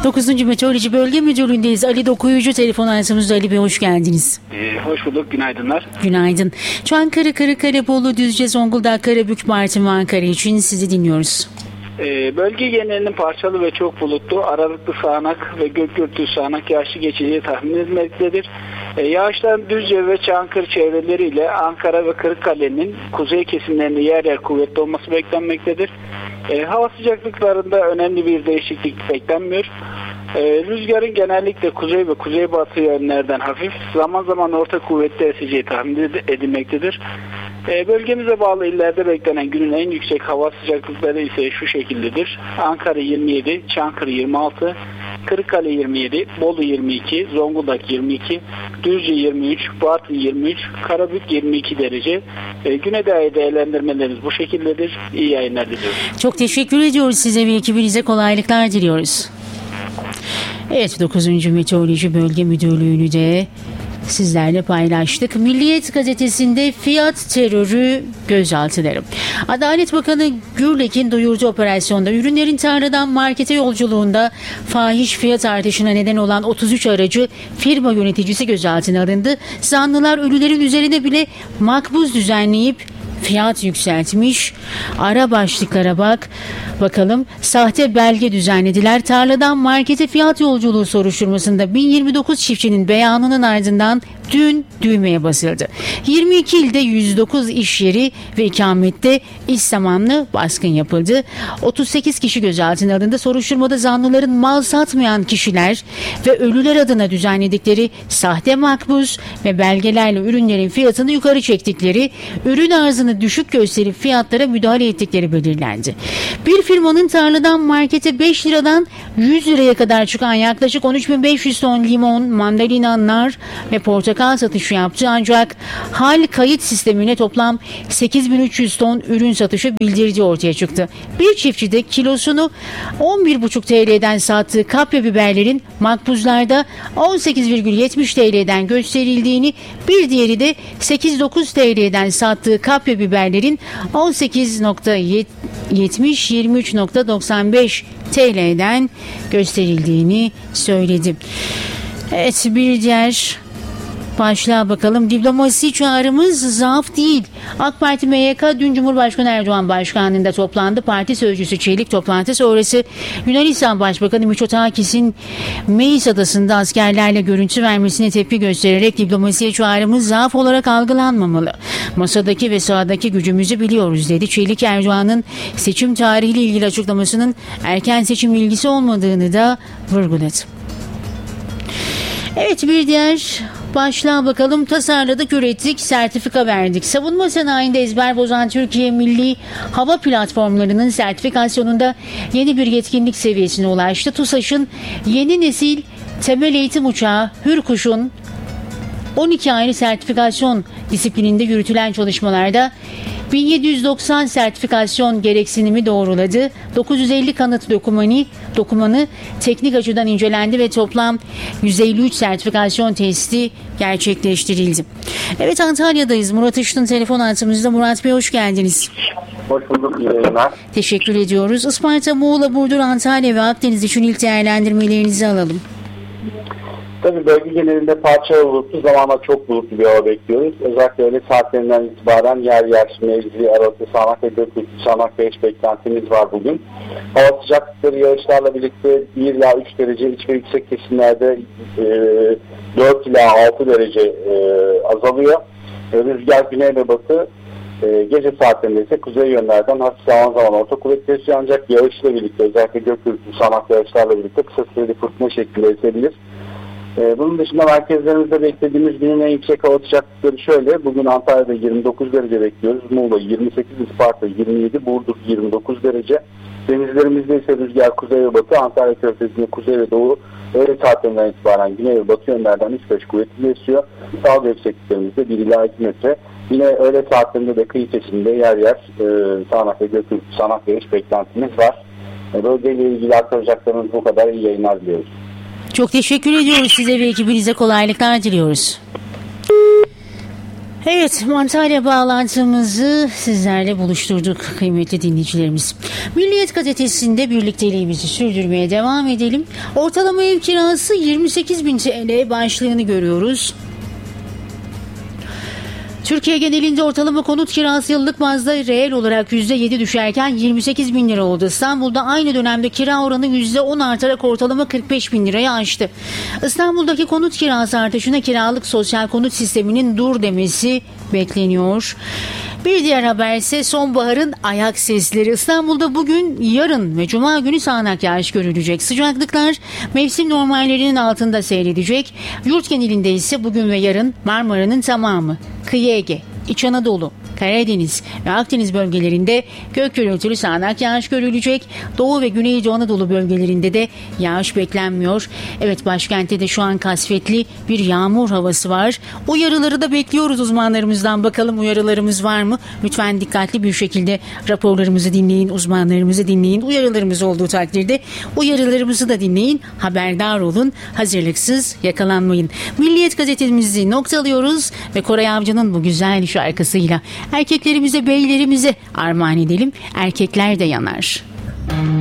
9. Meteoroloji Bölge Müdürlüğü'ndeyiz. Ali Dokuyucu telefon arsamızda. Ali Bey hoş geldiniz. Hoş bulduk. Günaydınlar. Günaydın. Çankırı, Kırıkkale, Bolu, Düzce, Zonguldak, Karabük, Bartın ve Ankara için sizi dinliyoruz. Bölge genelinin parçalı ve çok bulutlu, aralıklı sağanak ve gök gürültülü sağanak yağışlı geçeceği tahmin edilmektedir. Yağışların Düzce ve Çankırı çevreleriyle Ankara ve Kırıkkale'nin kuzey kesimlerinde yer yer kuvvetli olması beklenmektedir. Hava sıcaklıklarında önemli bir değişiklik beklenmiyor. Rüzgarın genellikle kuzey ve kuzeybatı yönlerden hafif, zaman zaman orta kuvvetli eseceği tahmin edilmektedir. Bölgemize bağlı illerde beklenen günün en yüksek hava sıcaklıkları ise şu şekildedir. Ankara 27, Çankırı 26, Kırıkkale 27, Bolu 22, Zonguldak 22, Düzce 23, Bartın 23, Karabük 22 derece. Güne dair değerlendirmelerimiz bu şekildedir. İyi yayınlar diliyoruz. Çok teşekkür ediyoruz size ve ekibinize kolaylıklar diliyoruz. Evet, 9. Meteoroloji Bölge Müdürlüğü'nü de sizlerle paylaştık. Milliyet gazetesinde fiyat terörü gözaltıları. Adalet Bakanı Gürlek'in duyurduğu operasyonda ürünlerin tarladan markete yolculuğunda fahiş fiyat artışına neden olan 33 aracı firma yöneticisi gözaltına alındı. Zanlılar ölülerin üzerine bile makbuz düzenleyip fiyat yükseltmiş. Ara başlıklara bakalım. Sahte belge düzenlediler. Tarladan markete fiyat yolculuğu soruşturmasında 1029 çiftçinin beyanının ardından dün düğmeye basıldı. 22 ilde 109 iş yeri ve ikamette iş zamanlı baskın yapıldı. 38 kişi gözaltına alındı. Soruşturmada zanlıların mal satmayan kişiler ve ölüler adına düzenledikleri sahte makbuz ve belgelerle ürünlerin fiyatını yukarı çektikleri, ürün arzını düşük gösterip fiyatlara müdahale ettikleri belirlendi. Bir firmanın tarladan markete 5 liradan 100 liraya kadar çıkan yaklaşık 13.500 ton limon, mandalina, nar ve portakal satışı yaptı, ancak hal kayıt sistemine toplam 8.300 ton ürün satışı bildirdiği ortaya çıktı. Bir çiftçi de kilosunu 11,5 TL'den sattığı kapya biberlerin makbuzlarda 18,70 TL'den gösterildiğini, bir diğeri de 8-9 TL'den sattığı kapya biberlerin 18,70-23,95 TL'den gösterildiğini söyledi. Evet, bir diğer başlığa bakalım. Diplomasi çağrımız zaaf değil. AK Parti MYK dün Cumhurbaşkanı Erdoğan başkanlığında toplandı. Parti sözcüsü Çelik toplantı sonrası Yunanistan Başbakanı Mitsotakis'in Meis adasında askerlerle görüntü vermesine tepki göstererek diplomasiye çağrımız zaaf olarak algılanmamalı. Masadaki ve sahadaki gücümüzü biliyoruz dedi. Çelik, Erdoğan'ın seçim tarihiyle ilgili açıklamasının erken seçim ilgisi olmadığını da vurguladı. Evet, bir diğer başlığa bakalım. Tasarladık, ürettik, sertifika verdik. Savunma sanayinde ezber bozan Türkiye Milli Hava Platformlarının sertifikasyonunda yeni bir yetkinlik seviyesine ulaştı. TUSAŞ'ın yeni nesil temel eğitim uçağı Hürkuş'un 12 ayrı sertifikasyon disiplininde yürütülen çalışmalarda 1790 sertifikasyon gereksinimi doğruladı. 950 kanıt dokümanı teknik açıdan incelendi ve toplam 153 sertifikasyon testi gerçekleştirildi. Evet, Antalya'dayız. Murat Işıt'ın telefon hattımızda. Murat Bey hoş geldiniz. Hoş bulduk. İyi yayınlar. Teşekkür ediyoruz. Isparta, Muğla, Burdur, Antalya ve Akdeniz için ilk değerlendirmelerinizi alalım. Tabii bölge genelinde parçalı bulutlu, zamanla çok bulutlu bir hava bekliyoruz. Özellikle öğle saatlerinden itibaren yer yer mevzi, aralıklı sağanak ve gök sağanak yağış beklentimiz var bugün. Hava sıcaklıkları yağışlarla birlikte 1 ila 3 derece, iç ve yüksek kesimlerde 4 ila 6 derece azalıyor. Rüzgar güney ve batı, gece saatlerinde ise kuzey yönlerden hafif zaman zaman orta kuvvetli esiyor, ancak yağışla birlikte, özellikle gök gürültülü sağanak yağışlarla birlikte kısa süreli fırtına şeklinde esebilir. Bunun dışında merkezlerimizde beklediğimiz günün en yüksek hava sıcaklıkları şöyle. Bugün Antalya'da 29 derece bekliyoruz. Muğla 28, Isparta 27, Burdur 29 derece. Denizlerimizde ise rüzgar kuzey ve batı, Antalya Körfezi'nde kuzey ve doğu, öğle saatlerinden itibaren güney ve batı yönlerden 3-5 kuvvetli esiyor. Dalga yüksekliklerimizde 1 ila 2 metre. Yine öğle saatlerinde de kıyı kesiminde yer yer sağanak ve gök gürültülü sağanak yağış beklentimiz var. Bölgeyle ilgili aktaracaklarımız bu kadar. İyi yayınlar diliyoruz. Çok teşekkür ediyoruz size ve ekibinize, kolaylıklar diliyoruz. Evet, Antalya bağlantımızı sizlerle buluşturduk kıymetli dinleyicilerimiz. Milliyet gazetesinde birlikteliğimizi sürdürmeye devam edelim. Ortalama ev kirası 28.000 TL başlığını görüyoruz. Türkiye genelinde ortalama konut kirası yıllık bazda reel olarak %7 düşerken 28 bin lira oldu. İstanbul'da aynı dönemde kira oranı %10 artarak ortalama 45 bin liraya aştı. İstanbul'daki konut kirası artışına kiralık sosyal konut sisteminin dur demesi bekleniyor. Bir diğer haber ise sonbaharın ayak sesleri. İstanbul'da bugün, yarın ve cuma günü sağanak yağış görülecek. Sıcaklıklar mevsim normallerinin altında seyredecek. Yurt genelinde ise bugün ve yarın Marmara'nın tamamı, Kıyı Ege, İç Anadolu, Karadeniz ve Akdeniz bölgelerinde gök gürültülü sağanak yağış görülecek. Doğu ve Güneydoğu Anadolu bölgelerinde de yağış beklenmiyor. Evet, başkentte de şu an kasvetli bir yağmur havası var. Uyarıları da bekliyoruz uzmanlarımızdan. Bakalım uyarılarımız var mı? Lütfen dikkatli bir şekilde raporlarımızı dinleyin, uzmanlarımızı dinleyin. Uyarılarımız olduğu takdirde uyarılarımızı da dinleyin. Haberdar olun. Hazırlıksız yakalanmayın. Milliyet gazetemizi noktalıyoruz ve Koray Avcı'nın bu güzel şarkısıyla erkeklerimize, beylerimize armağan edelim. Erkekler de yanar.